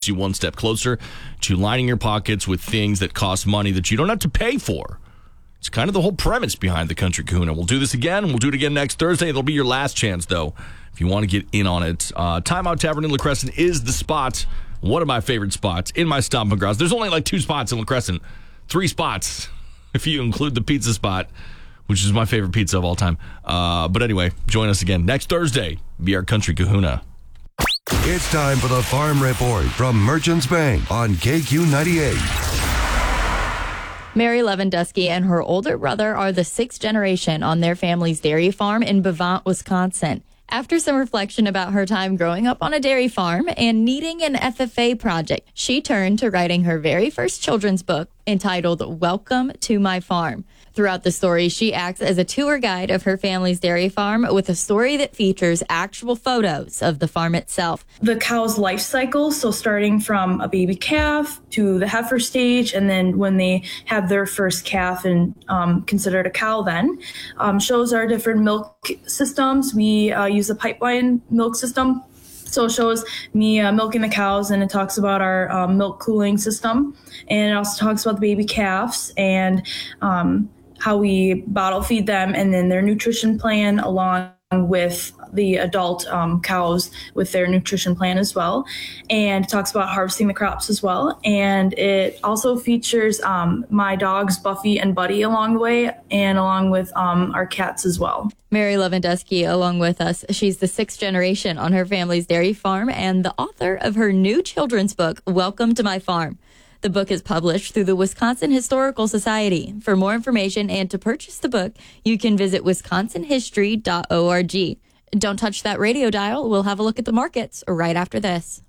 you one step closer to lining your pockets with things that cost money that you don't have to pay for. It's kind of the whole premise behind the Country Kahuna. We'll do this again. We'll do it again next Thursday. It'll be your last chance, though, if you want to get in on it. Timeout Tavern in La Crescent is the spot. One of my favorite spots in my stomping grounds. There's only like 2 spots in La Crescent. 3 spots, if you include the pizza spot, which is my favorite pizza of all time. But anyway, join us again next Thursday. Be our Country Kahuna. It's time for the Farm Report from Merchants Bank on KQ98. Mary Lewandowski and her older brother are the 6th generation on their family's dairy farm in Bevant, Wisconsin. After some reflection about her time growing up on a dairy farm and needing an FFA project, she turned to writing her very first children's book entitled Welcome to My Farm. Throughout the story, she acts as a tour guide of her family's dairy farm with a story that features actual photos of the farm itself. The cow's life cycle, so starting from a baby calf to the heifer stage, and then when they have their first calf and considered a cow then, shows our different milk systems. We use a pipeline milk system. So it shows me milking the cows, and it talks about our milk cooling system. And it also talks about the baby calves and how we bottle feed them, and then their nutrition plan along with the adult cows with their nutrition plan as well. And it talks about harvesting the crops as well. And it also features my dogs, Buffy and Buddy, along the way, and along with our cats as well. Mary Lewandowski, along with us, she's the 6th generation on her family's dairy farm and the author of her new children's book, Welcome to My Farm. The book is published through the Wisconsin Historical Society. For more information and to purchase the book, you can visit wisconsinhistory.org. Don't touch that radio dial. We'll have a look at the markets right after this.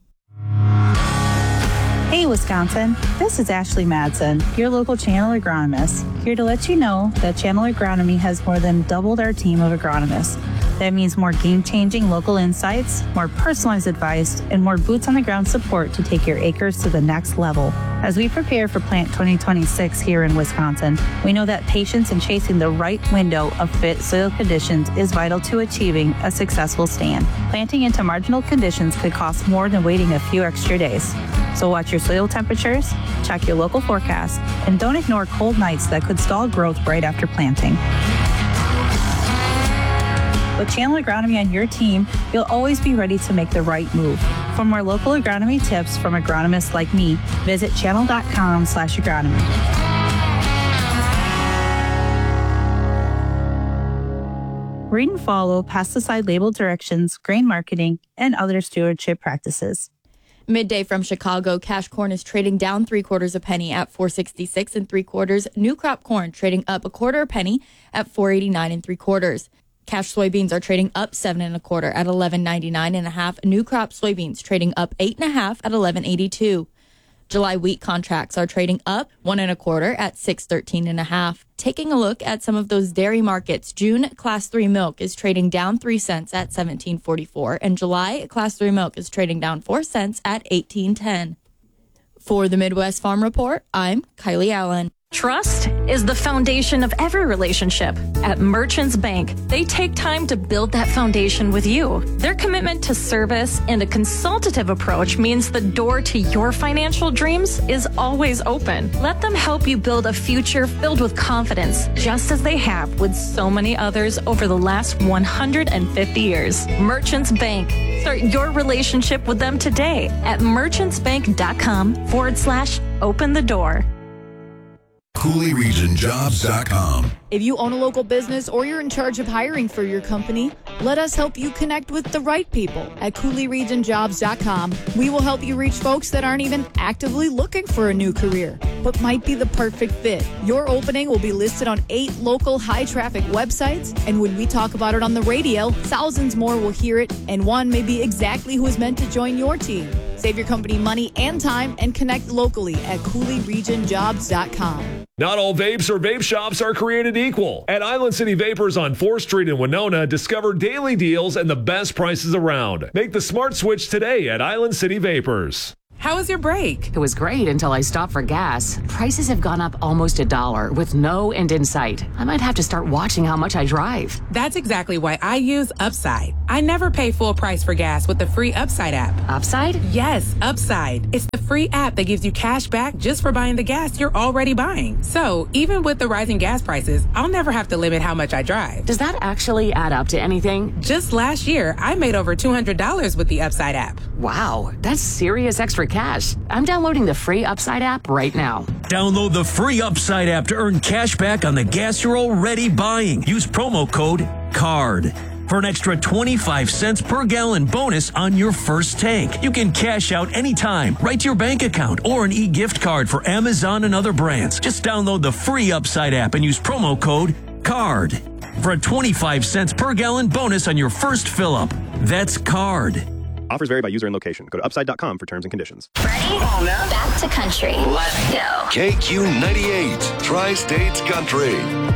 Hey, Wisconsin. This is Ashley Madsen, your local channel agronomist, here to let you know that Channel Agronomy has more than doubled our team of agronomists. That means more game-changing local insights, more personalized advice, and more boots-on-the-ground support to take your acres to the next level. As we prepare for Plant 2026 here in Wisconsin, we know that patience in chasing the right window of fit soil conditions is vital to achieving a successful stand. Planting into marginal conditions could cost more than waiting a few extra days. So watch your soil temperatures, check your local forecast, and don't ignore cold nights that could stall growth right after planting. With Channel Agronomy on your team, you'll always be ready to make the right move. For more local agronomy tips from agronomists like me, visit channel.com/agronomy. Read and follow pesticide label directions, grain marketing, and other stewardship practices. Midday from Chicago, cash corn is trading down 3/4 a penny at $4.66 3/4. New crop corn trading up 1/4 penny at $4.89 3/4. Cash soybeans are trading up 7 1/4 at $11.99 1/2. New crop soybeans trading up 8 1/2 at $11.82. July wheat contracts are trading up 1 1/4 at $6.13 1/2. Taking a look at some of those dairy markets, June Class 3 milk is trading down 3 cents at $17.44, and July Class 3 milk is trading down 4 cents at $18.10. For the Midwest Farm Report, I'm Kylie Allen. Trust is the foundation of every relationship. At Merchants Bank, they take time to build that foundation with you. Their commitment to service and a consultative approach means the door to your financial dreams is always open. Let them help you build a future filled with confidence, just as they have with so many others over the last 150 years. Merchants Bank. Start your relationship with them today at merchantsbank.com/open the door. CooleyRegionJobs.com. If you own a local business or you're in charge of hiring for your company, let us help you connect with the right people at CooleyRegionJobs.com. We will help you reach folks that aren't even actively looking for a new career, but might be the perfect fit. Your opening will be listed on 8 local high-traffic websites, and when we talk about it on the radio, thousands more will hear it, and one may be exactly who is meant to join your team. Save your company money and time and connect locally at CooleyRegionJobs.com. Not all vapes or vape shops are created equal. At Island City Vapors on 4th Street in Winona, discover daily deals and the best prices around. Make the smart switch today at Island City Vapors. How was your break? It was great until I stopped for gas. Prices have gone up almost $1 with no end in sight. I might have to start watching how much I drive. That's exactly why I use Upside. I never pay full price for gas with the free Upside app. Upside? Yes, Upside. It's the free app that gives you cash back just for buying the gas you're already buying. So even with the rising gas prices, I'll never have to limit how much I drive. Does that actually add up to anything? Just last year, I made over $200 with the Upside app. Wow, that's serious extra cash. I'm downloading the free Upside app right now. Download the free Upside app to earn cash back on the gas you're already buying. Use promo code CARD for an extra 25 cents per gallon bonus on your first tank. You can cash out anytime, right to your bank account, or an e-gift card for Amazon and other brands. Just download the free Upside app and use promo code CARD for a 25 cents per gallon bonus on your first fill-up. That's CARD. Offers vary by user and location. Go to upside.com for terms and conditions. Ready? Back to country. Let's go. KQ98, Tri-States Country.